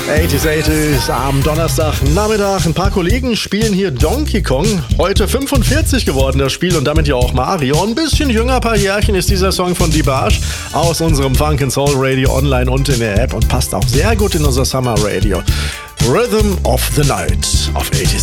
80s am Donnerstagnachmittag. Ein paar Kollegen spielen hier Donkey Kong. Heute 45 geworden das Spiel und damit ja auch Mario. Ein bisschen jünger, paar Jährchen ist dieser Song von Dibage aus unserem Funk & Soul Radio online und in der App und passt auch sehr gut in unser Summer Radio. Rhythm of the Night auf 80s.